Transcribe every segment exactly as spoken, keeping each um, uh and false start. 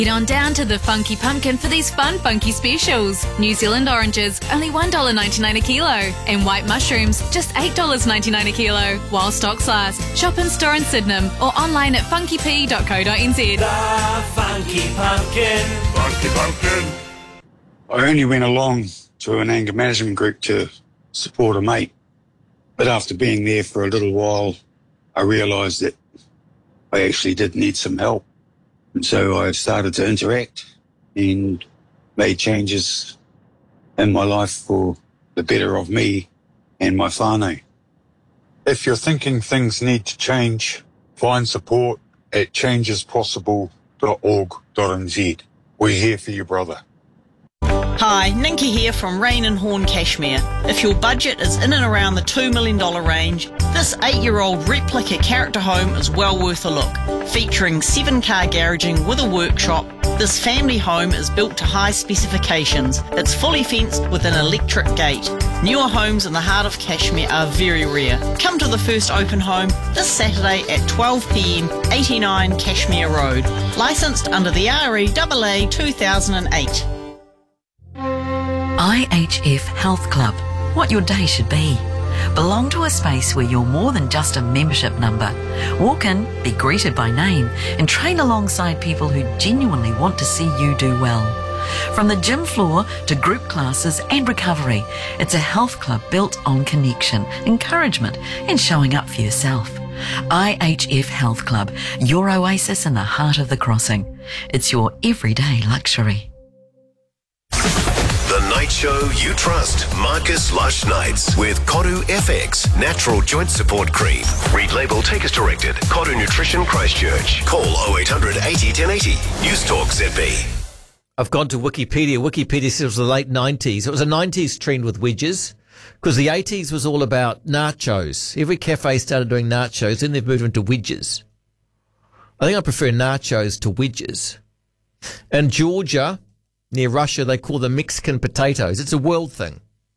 Get on down to the Funky Pumpkin for these fun funky specials. New Zealand oranges, only one dollar ninety-nine a kilo. And white mushrooms, just eight dollars ninety-nine a kilo. While stocks last. Shop in store in Sydenham or online at funky p dot co dot n z. The Funky Pumpkin. Funky Pumpkin. I only went along to an anger management group to support a mate. But after being there for a little while, I realised that I actually did need some help. And so I started to interact and made changes in my life for the better of me and my whānau. If you're thinking things need to change, find support at changes possible dot org dot n z. We're here for you, brother. Hi, Ninky here from Rain and Horn Cashmere. If your budget is in and around the two million dollars range, this eight-year-old replica character home is well worth a look. Featuring seven-car garaging with a workshop, this family home is built to high specifications. It's fully fenced with an electric gate. Newer homes in the heart of Cashmere are very rare. Come to the first open home this Saturday at twelve p m, eighty-nine Cashmere Road. Licensed under the R E A A two thousand eight. I H F Health Club. What your day should be. Belong to a space where you're more than just a membership number. Walk in, be greeted by name, and train alongside people who genuinely want to see you do well. From the gym floor to group classes and recovery, it's a health club built on connection, encouragement, and showing up for yourself. I H F Health Club, your oasis in the heart of the crossing. It's your everyday luxury. The night show you trust. Marcus Lush Nights with Koru F X Natural Joint Support Cream. Read label, take as directed. Koru Nutrition Christchurch. Call oh eight hundred eighty ten eighty. News Talk Z B. I've gone to Wikipedia. Wikipedia says it was the late nineties. It was a nineties trend with wedges because the eighties was all about nachos. Every cafe started doing nachos, then they've moved into wedges. I think I prefer nachos to wedges. In Georgia, near Russia, they call them Mexican potatoes. It's a world thing.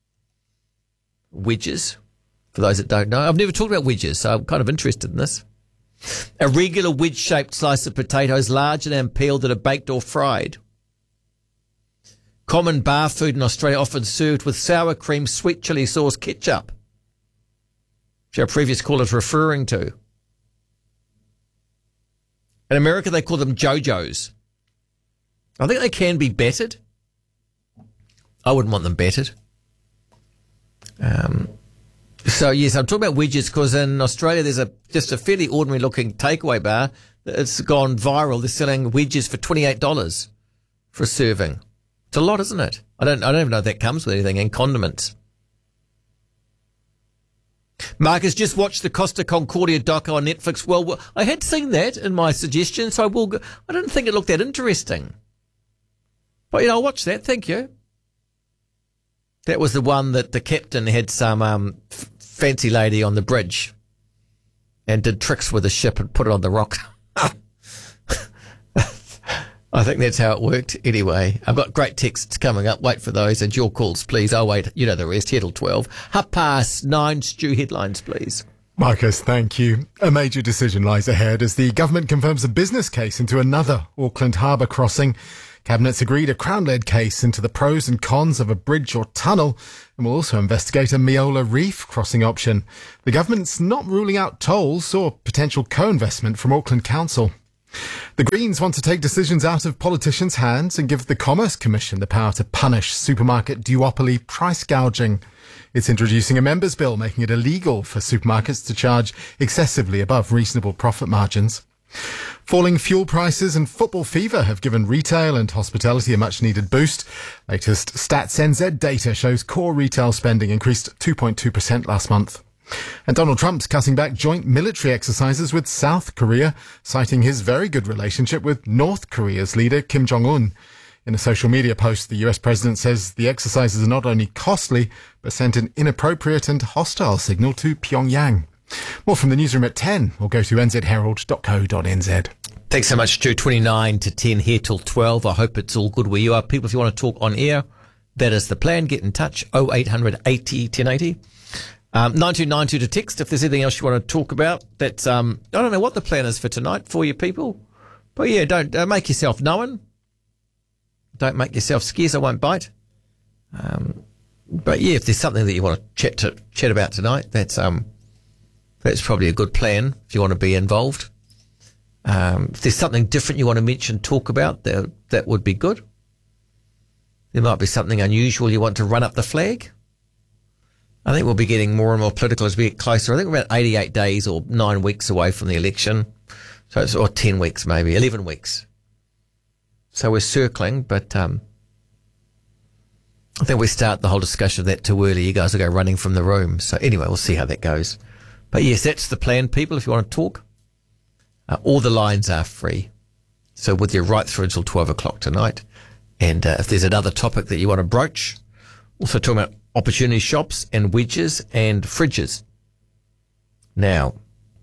Wedges, for those that don't know. I've never talked about wedges, so I'm kind of interested in this. A regular wedge-shaped slice of potatoes, larger than peeled, that are baked or fried. Common bar food in Australia, often served with sour cream, sweet chilli sauce, ketchup, which our previous caller is referring to. In America, they call them Jojos. I think they can be bettered. I wouldn't want them bettered. Um, so, yes, I'm talking about wedges because in Australia there's a just a fairly ordinary-looking takeaway bar that's gone viral. They're selling wedges for twenty-eight dollars for a serving. It's a lot, isn't it? I don't I don't even know if that comes with anything, and condiments. Marcus, just watched the Costa Concordia doco on Netflix. Well, I had seen that in my suggestion, so I will go. I didn't think it looked that interesting. But, you know, I'll watch that. Thank you. That was the one that the captain had some um, f- fancy lady on the bridge and did tricks with the ship and put it on the rocks. I think that's how it worked. Anyway, I've got great texts coming up. Wait for those and your calls, please. Oh, wait. You know the rest. Here till twelve. Half past nine. Stu, headlines, please. Marcus, thank you. A major decision lies ahead as the government confirms a business case into another Auckland Harbour crossing. Cabinet's agreed a Crown-led case into the pros and cons of a bridge or tunnel and will also investigate a Meola Reef crossing option. The government's not ruling out tolls or potential co-investment from Auckland Council. The Greens want to take decisions out of politicians' hands and give the Commerce Commission the power to punish supermarket duopoly price gouging. It's introducing a members' bill making it illegal for supermarkets to charge excessively above reasonable profit margins. Falling fuel prices and football fever have given retail and hospitality a much-needed boost. Latest Stats N Z data shows core retail spending increased two point two percent last month. And Donald Trump's cutting back joint military exercises with South Korea, citing his very good relationship with North Korea's leader Kim Jong-un. In a social media post, the U S president says the exercises are not only costly, but sent an inappropriate and hostile signal to Pyongyang. More from the newsroom at ten, or go to n z herald dot co dot n z. Thanks so much, Stu. twenty-nine to ten here till twelve. I hope it's all good where you are. People, if you want to talk on air, that is the plan. Get in touch, oh eight hundred eighty ten eighty. Um, nine two nine two to text if there's anything else you want to talk about. That's, um, I don't know what the plan is for tonight for you people. But yeah, don't uh, make yourself known. Don't make yourself scarce. I won't bite. Um, but yeah, if there's something that you want to chat to chat about tonight, that's um, that's probably a good plan if you want to be involved. Um, if there's something different you want to mention, talk about, that that would be good. There might be something unusual you want to run up the flag. I think we'll be getting more and more political as we get closer. I think we're about eighty-eight days or nine weeks away from the election. So it's, or ten weeks maybe, eleven weeks. So we're circling, but um, I think we start the whole discussion of that too early. You guys will go running from the room. So anyway, we'll see how that goes. But yes, that's the plan, people, if you want to talk. Uh, all the lines are free. So with you right through until twelve o'clock tonight. And uh, if there's another topic that you want to broach, also talking about opportunity shops and wedges and fridges. Now,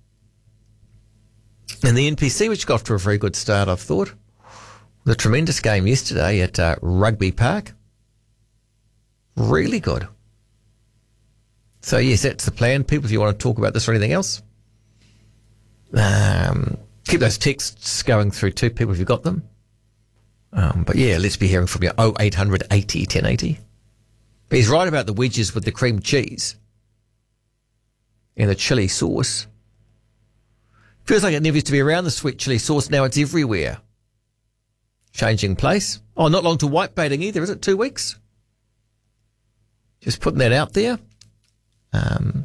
and the N P C, which got off to a very good start, I've thought. The tremendous game yesterday at uh, Rugby Park. Really good. So, yes, that's the plan. People, if you want to talk about this or anything else, um, keep those texts going through too, people, if you've got them. Um, but, yeah, let's be hearing from you. oh eight hundred eighty ten eighty. But he's right about the wedges with the cream cheese and the chilli sauce. Feels like it never used to be around, the sweet chilli sauce. Now it's everywhere. Changing place. Oh, not long to white baiting either, is it? Two weeks? Just putting that out there. Um,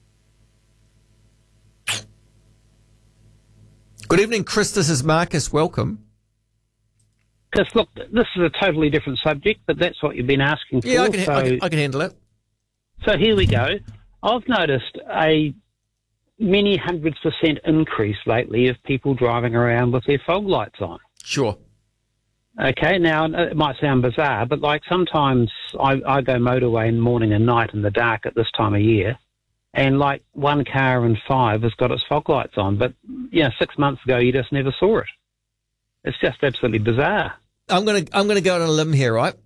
good evening, Chris. This is Marcus. Welcome. Because, look, this is a totally different subject, but that's what you've been asking for. Yeah, I can, so, I can, I can handle it. So here we go. I've noticed a many hundreds percent increase lately of people driving around with their fog lights on. Sure. Okay, now, it might sound bizarre, but, like, sometimes I, I go motorway in the morning and night in the dark at this time of year, and, like, one car in five has got its fog lights on. But, you know, six months ago, you just never saw it. It's just absolutely bizarre. I'm gonna I'm gonna go on a limb here, right?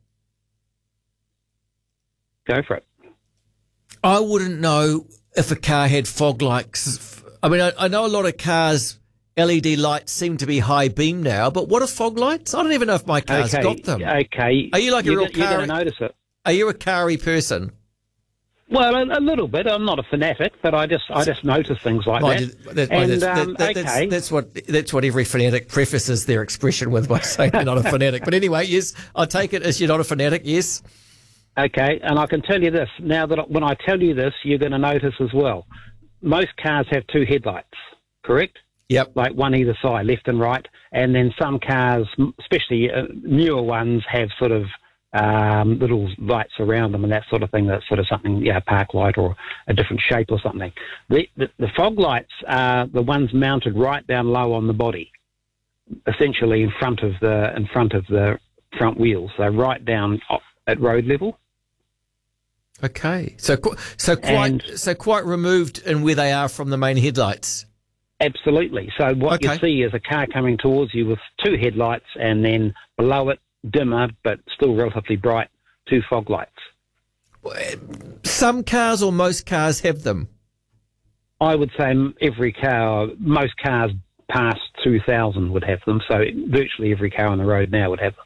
Go for it. I wouldn't know if a car had fog lights. I mean, I, I know a lot of cars, L E D lights seem to be high beam now, but what are fog lights? I don't even know if my car's okay, got them. Okay. Are you like a you're, real car? You're going to notice it. Are you a car-y person? Well, a, a little bit. I'm not a fanatic, but I just I just notice things like Mind that. you, that, and, that's, um, that, that, okay. that's, that's what that's what every fanatic prefaces their expression with by saying they're not a fanatic. But anyway, yes, I take it as you're not a fanatic. Yes. Okay, and I can tell you this now that when I tell you this, you're going to notice as well. Most cars have two headlights, correct? Yep. Like one either side, left and right, and then some cars, especially uh, newer ones, have sort of um, little lights around them and that sort of thing. That's sort of something, yeah, park light or a different shape or something. The, the, the fog lights are the ones mounted right down low on the body, essentially in front of the in front of the front wheels. So right down at road level. Okay, so so quite and, so quite removed in where they are from the main headlights. Absolutely. So what okay. you see is a car coming towards you with two headlights, and then below it, dimmer but still relatively bright, two fog lights. Some cars or most cars have them? I would say every car, most cars past two thousand would have them, so virtually every car on the road now would have them.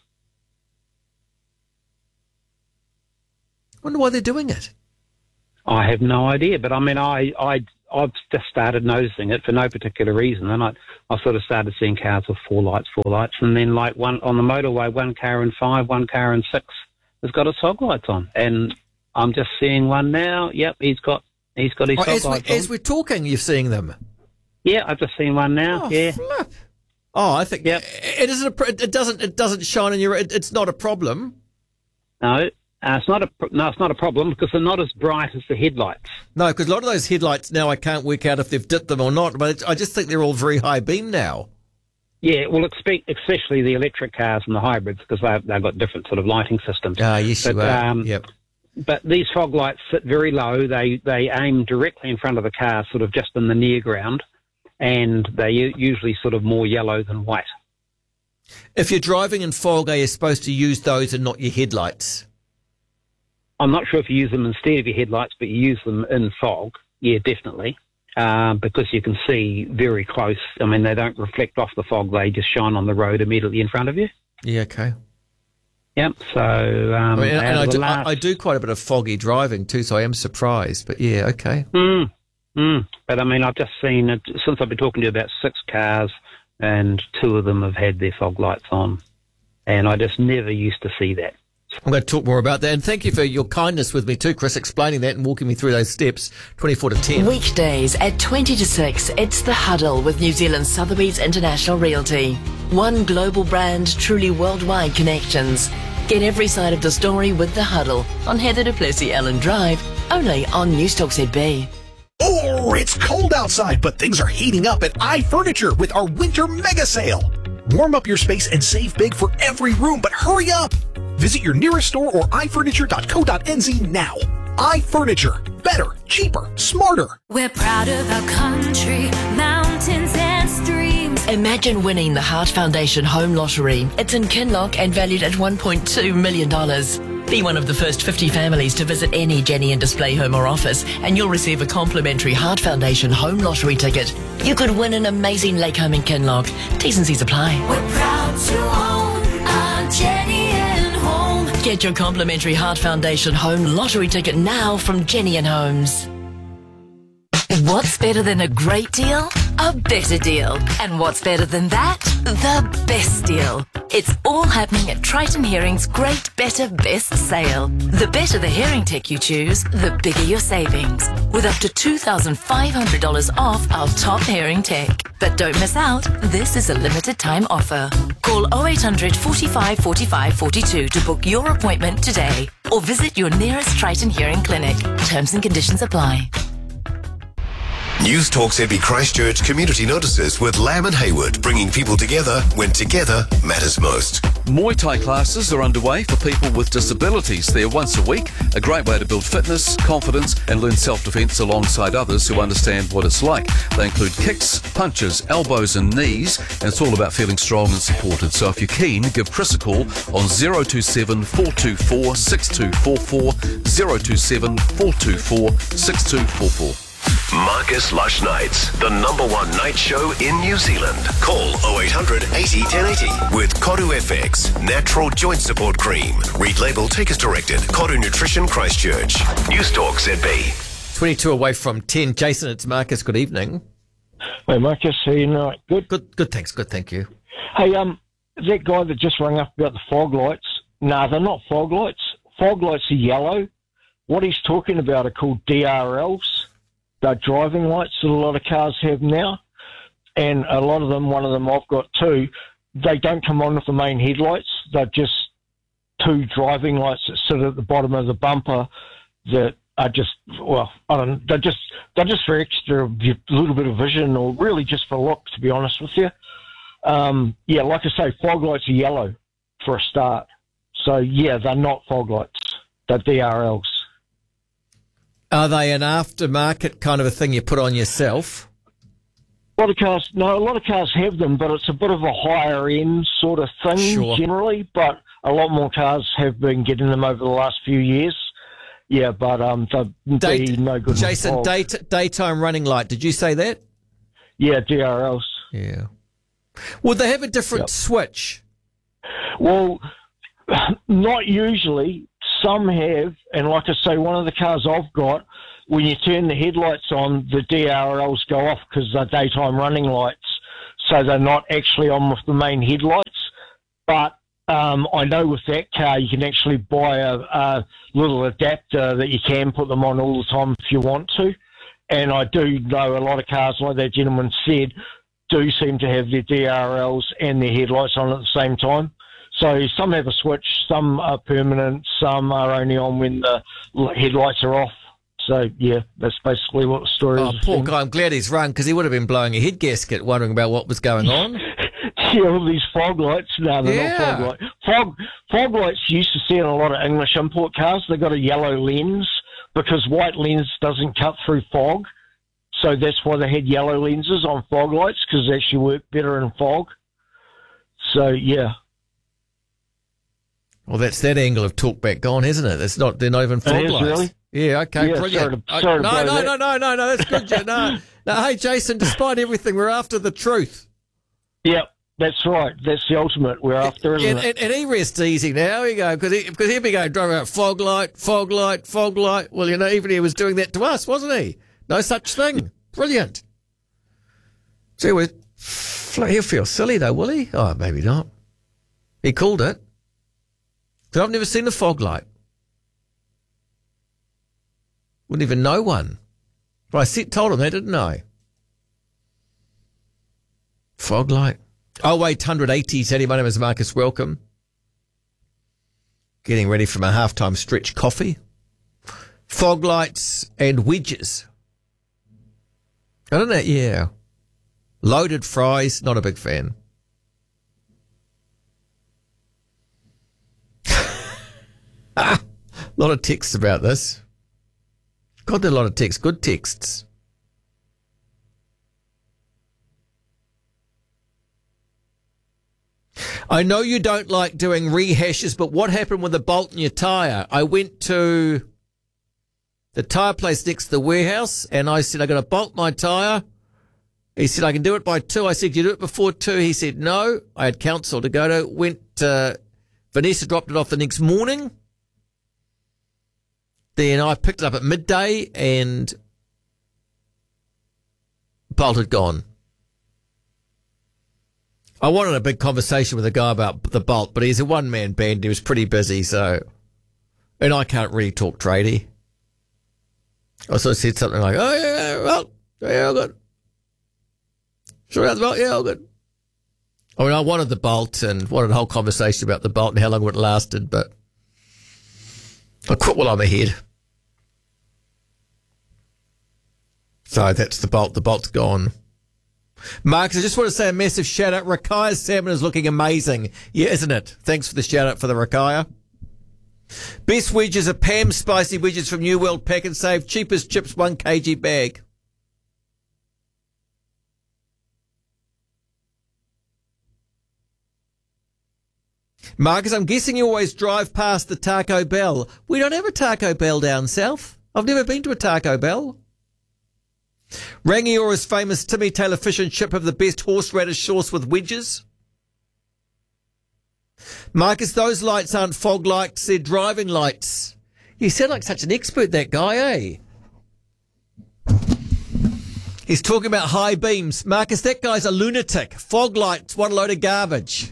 I wonder why they're doing it. I have no idea, but I mean, I, I, I've just started noticing it for no particular reason, and I, I sort of started seeing cars with four lights, four lights, and then like one on the motorway, one car in five, one car in six has got his fog lights on, and I'm just seeing one now. Yep, he's got he's got his oh, fog as lights we, on. As we're talking, you're seeing them. Yeah, I've just seen one now. Oh, yeah. Flip. Oh, I think yep. it isn't. A, it doesn't. It doesn't shine in your. It, it's not a problem. No. Uh, it's not a no, it's not a problem because they're not as bright as the headlights. No, because a lot of those headlights now I can't work out if they've dipped them or not. But I just think they're all very high beam now. Yeah, well, especially the electric cars and the hybrids because they've they've got different sort of lighting systems. Ah, yes, but, you are. Um, yep. But these fog lights sit very low. They they aim directly in front of the car, sort of just in the near ground, and they're usually sort of more yellow than white. If you're driving in fog, are you supposed to use those and not your headlights? I'm not sure if you use them instead of your headlights, but you use them in fog. Yeah, definitely, um, because you can see very close. I mean, they don't reflect off the fog; they just shine on the road immediately in front of you. Yeah, okay. Yep. So, um, I mean, and out I of the do, last- I, I do quite a bit of foggy driving too, so I am surprised. But yeah, okay. Mm, mm. But I mean, I've just seen it since I've been talking to you about six cars, and two of them have had their fog lights on, and I just never used to see that. I'm going to talk more about that, and thank you for your kindness with me too, Chris, explaining that and walking me through those steps. Twenty-four to ten. Weekdays at twenty to six, it's The Huddle with New Zealand Sotheby's International Realty. One global brand, truly worldwide connections. Get every side of the story with The Huddle on Heather du Plessis Ellen Drive, only on Newstalk Z B. Oh, it's cold outside, but things are heating up at iFurniture with our winter mega sale. Warm up your space and save big for every room, but hurry up! Visit your nearest store or i furniture dot co dot n z now. iFurniture. Better, cheaper, smarter. We're proud of our country, mountains and streams. Imagine winning the Heart Foundation Home Lottery. It's in Kinloch and valued at one point two million dollars. Be one of the first fifty families to visit any Jenny and Display home or office, and you'll receive a complimentary Heart Foundation Home Lottery ticket. You could win an amazing lake home in Kinloch. T's and C's apply. We're proud to own our Jenny and Home. Get your complimentary Heart Foundation Home Lottery ticket now from Jenny and Homes. What's better than a great deal? A better deal. And what's better than that? The best deal. It's all happening at Triton Hearing's Great Better Best Sale. The better the hearing tech you choose, the bigger your savings. With up to two thousand five hundred dollars off our top hearing tech. But don't miss out, this is a limited time offer. Call oh eight hundred, forty-five, forty-five, forty-two to book your appointment today. Or visit your nearest Triton Hearing clinic. Terms and conditions apply. News Talk Z B Christchurch community notices with Lamb and Hayward, bringing people together when together matters most. Muay Thai classes are underway for people with disabilities. They're once a week, a great way to build fitness, confidence and learn self-defense alongside others who understand what it's like. They include kicks, punches, elbows and knees, and it's all about feeling strong and supported. So if you're keen, give Chris a call on zero two seven, four two four, six two four four, zero two seven, four two four, six two four four. Marcus Lush Nights, the number one night show in New Zealand. Call oh eight hundred, eighty, ten eighty with Koru F X, Natural Joint Support Cream. Read label, take as directed. Koru Nutrition Christchurch. Newstalk Z B. twenty-two away from ten. Jason, it's Marcus. Good evening. Hey, Marcus. How you doing? Good? Good, good, thanks. Good, thank you. Hey, um, that guy that just rang up about the fog lights, no, nah, they're not fog lights. Fog lights are yellow. What he's talking about are called D R Ls. They're driving lights that a lot of cars have now, and a lot of them, one of them I've got too, they don't come on with the main headlights. They're just two driving lights that sit at the bottom of the bumper that are just, well, I don't know, they're just, they're just for extra, a little bit of vision, or really just for look, to be honest with you. Um, yeah, like I say, fog lights are yellow for a start. So, yeah, they're not fog lights. They're D R Ls. Are they an aftermarket kind of a thing you put on yourself? A lot of cars, no, a lot of cars have them, but it's a bit of a higher end sort of thing Sure. generally. But a lot more cars have been getting them over the last few years. Yeah, but um, they'd Day, be no good. Jason, in day, daytime running light. Did you say that? Yeah, D R Ls. Yeah. Would they have a different Yep. switch? Well, not usually. Some have, and like I say, one of the cars I've got, when you turn the headlights on, the D R Ls go off because they're daytime running lights, so they're not actually on with the main headlights. But um, I know with that car, you can actually buy a, a little adapter that you can put them on all the time if you want to. And I do know a lot of cars, like that gentleman said, do seem to have their D R Ls and their headlights on at the same time. So some have a switch, some are permanent, some are only on when the headlights are off. So, yeah, that's basically what the story Oh, is. poor guy. I'm glad he's rung because he would have been blowing a head gasket wondering about what was going on. Yeah, all these fog lights. No, they're Yeah. not fog lights. Fog, fog lights you used to see in a lot of English import cars. They've got a yellow lens because white lens doesn't cut through fog. So that's why they had yellow lenses on fog lights because they actually work better in fog. So, yeah. Well, that's that angle of talkback gone, isn't it? It's not. They're not even fog It is, lights. really? Yeah. Okay. Yeah, brilliant. sorry to- Uh, sorry to no, blow no, that. no, no, no, no. That's good. Ja- no, no. Hey, Jason. Despite everything, we're after the truth. Yep. That's right. That's the ultimate we're after, isn't And, it? and, and he rests easy now, you go, because he, because he'd be going, driving out fog light, fog light, fog light. Well, you know, even he was doing that to us, wasn't he? No such thing. Brilliant. Gee, we, he'll feel silly though, will he? Oh, maybe not. He called it. Because I've never seen a fog light. Wouldn't even know one. But I said, told him that, didn't I? Fog light. Oh, eight hundred eighty, Teddy. My name is Marcus. Welcome. Getting ready for my halftime stretch coffee. Fog lights and wedges. I don't know, yeah. Loaded fries, not a big fan. A lot of texts about this. Got a lot of texts, good texts. I know you don't like doing rehashes, but what happened with the bolt in your tyre? I went to the tyre place next to the warehouse and I said, I got to bolt my tyre. He said, I can do it by two. I said, you do it before two? He said, no. I had council to go to. Went, uh, Vanessa dropped it off the next morning. Then I picked it up at midday and bolt had gone. I wanted a big conversation with a guy about the bolt, but he's a one-man band. He was pretty busy, so... And I can't really talk tradie. I sort of said something like, oh, yeah, well, yeah, all good. Sure about the bolt? Yeah, all good. I mean, I wanted the bolt and wanted a whole conversation about the bolt and how long it lasted, but I quit while I'm ahead. So that's the bolt. The bolt's gone. Marcus, I just want to say a massive shout out. Rakaya's salmon is looking amazing. Yeah, isn't it? Thanks for the shout out for the Rakaya. Best wedges are Pam spicy wedges from New World Pack and Save. Cheapest chips, one kilogram bag. Marcus, I'm guessing you always drive past the Taco Bell. We don't have a Taco Bell down south. I've never been to a Taco Bell. Rangiora's famous Timmy Taylor fish and chip have the best horseradish sauce with wedges. Marcus, those lights aren't fog lights, they're driving lights. You sound like such an expert, that guy, eh? He's talking about high beams. Marcus, that guy's a lunatic. Fog lights, one load of garbage.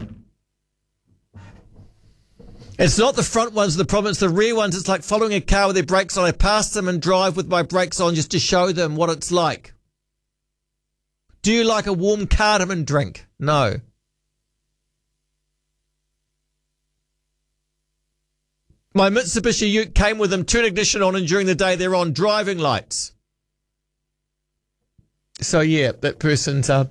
It's not the front ones, the problem, it's the rear ones. It's like following a car with their brakes on. I pass them and drive with my brakes on just to show them what it's like. Do you like a warm cardamom drink? No. My Mitsubishi Ute came with them, turn ignition on, and during the day they're on driving lights. So yeah, that person's, uh,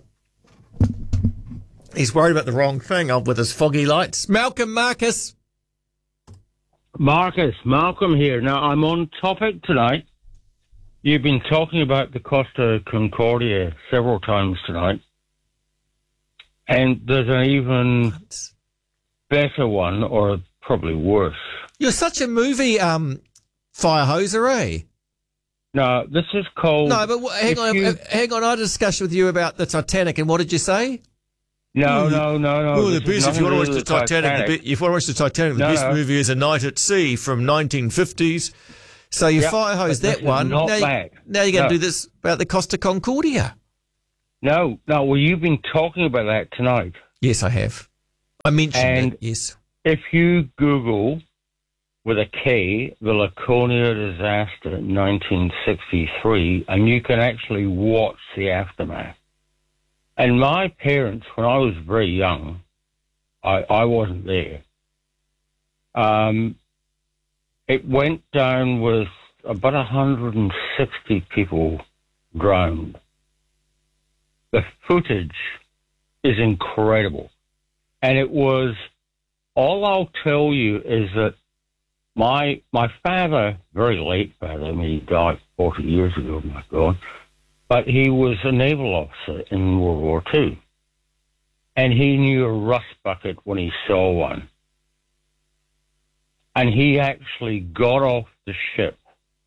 he's worried about the wrong thing with his foggy lights. Malcolm, Marcus. Marcus, Malcolm here. Now, I'm on topic tonight. You've been talking about the Costa Concordia several times tonight. And there's an even better one, or probably worse. You're such a movie um, fire hoser, eh? No, this is called... No, but w- hang on, you... hang on. I had a discussion with you about the Titanic, and what did you say? No, no, no, no. Oh, the best, if you want to watch the Titanic, Titanic. The be- if you want to watch the Titanic, no, the best no. movie is A Night at Sea from nineteen fifties. So you Yep, fire hose but that this is one. not Now, you, bad. now you're going No. to do this about the Costa Concordia. No, no, well, you've been talking about that tonight. Yes, I have. I mentioned And it, yes. if you Google with a K, the Laconia disaster in nineteen sixty-three, and you can actually watch the aftermath. And my parents, when I was very young, I, I wasn't there. Um, it went down with about one hundred sixty people drowned. The footage is incredible. And it was, all I'll tell you is that my my father, very late father, I mean, he died forty years ago, my God, but he was a naval officer in World War Two. And he knew a rust bucket when he saw one. And he actually got off the ship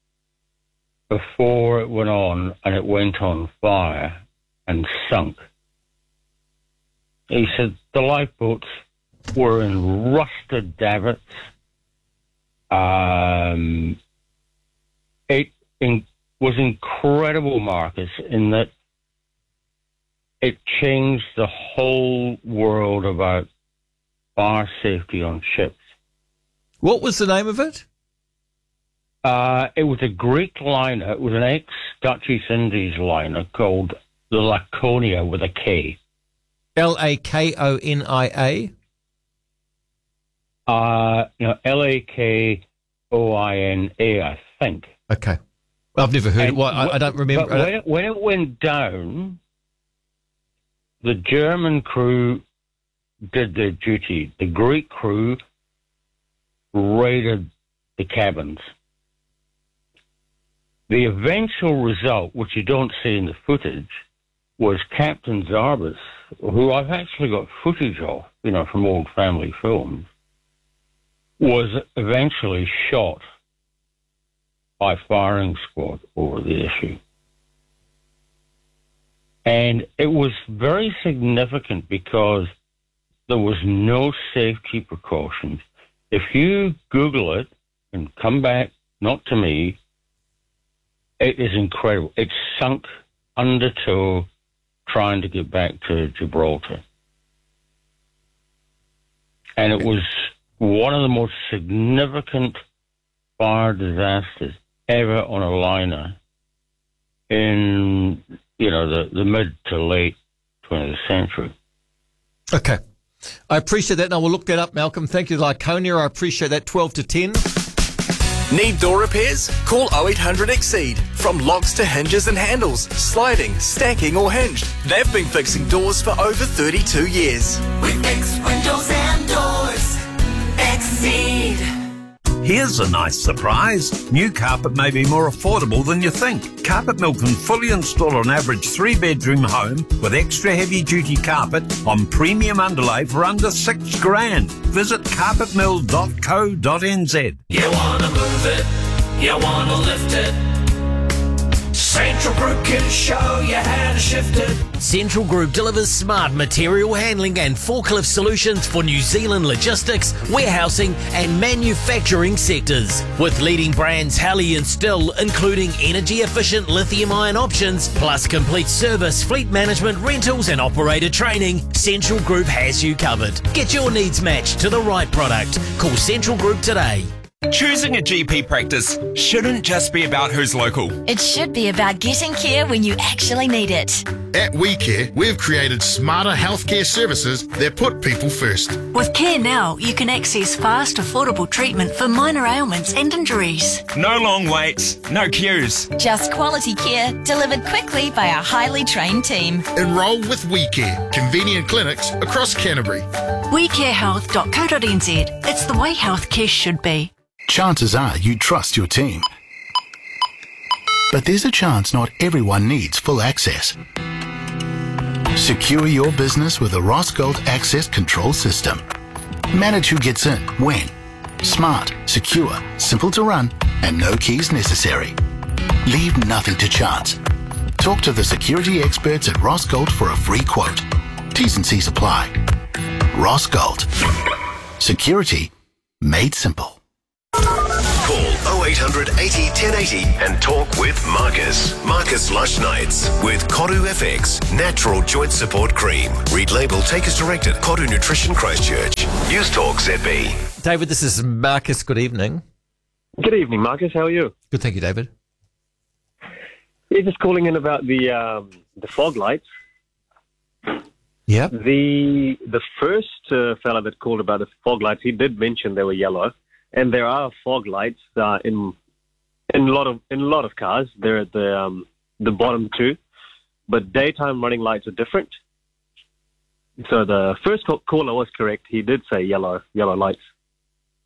before it went on, and it went on fire and sunk. He said the lifeboats were in rusted davits. Um, it in, was incredible, Marcus, in that it changed the whole world about fire safety on ships. What was the name of it? Uh, it was a Greek liner. It was an ex-Dutch East Indies liner called the Laconia with a K. L A K O N I A? Uh, no, L A K O I N A, I think. Okay. Well, I've never heard And it. Well, I, I don't remember. But when it, when it went down, the German crew did their duty. The Greek crew raided the cabins. The eventual result, which you don't see in the footage, was Captain Zarbas, who I've actually got footage of, you know, from old family films, was eventually shot by firing squad over the issue. And it was very significant because there was no safety precautions. If you Google it and come back, not to me, it is incredible. It sunk under tow trying to get back to Gibraltar. And it was one of the most significant fire disasters ever on a liner in, you know, the, the mid to late twentieth century. Okay. I appreciate that. Now we'll look that up, Malcolm. Thank you, Laconia. I appreciate that. twelve to ten. Need door repairs? Call oh eight hundred Exceed. From locks to hinges and handles, sliding, stacking or hinged, they've been fixing doors for over thirty-two years. We fix windows and doors. Exceed. Here's a nice surprise. New carpet may be more affordable than you think. Carpet Mill can fully install an average three-bedroom home with extra heavy-duty carpet on premium underlay for under six grand. Visit carpet mill dot co dot n z. You wanna move it, you wanna lift it. Central Group can show you how to shift it. Central Group delivers smart material handling and forklift solutions for New Zealand logistics, warehousing and manufacturing sectors. With leading brands Halley and Still, including energy-efficient lithium-ion options, plus complete service, fleet management, rentals and operator training, Central Group has you covered. Get your needs matched to the right product. Call Central Group today. Choosing a G P practice shouldn't just be about who's local. It should be about getting care when you actually need it. At WeCare, we've created smarter healthcare services that put people first. With Care Now, you can access fast, affordable treatment for minor ailments and injuries. No long waits, no queues. Just quality care delivered quickly by our highly trained team. Enroll with WeCare, convenient clinics across Canterbury. we care health dot co dot n z. It's the way healthcare should be. Chances are you trust your team. But there's a chance not everyone needs full access. Secure your business with the Rossgold Access Control System. Manage who gets in, when. Smart, secure, simple to run, and no keys necessary. Leave nothing to chance. Talk to the security experts at Rossgold for a free quote. T's and C's apply. Rossgold. Security made simple. Call oh eight hundred eighty ten eighty and talk with Marcus. Marcus Lush Nights with Koru F X Natural Joint Support Cream. Read label, take as directed. Koru Nutrition Christchurch. News Talk Z B. David, this is Marcus. Good evening. Good evening, Marcus. How are you? Good, thank you, David. Yeah, just calling in about the um, the fog lights. Yeah. The the first uh, fella that called about the fog lights, he did mention they were yellow. And there are fog lights uh, in in a lot of in a lot of cars. They're at the um, the bottom two, but daytime running lights are different. So the first caller was correct. He did say yellow yellow lights.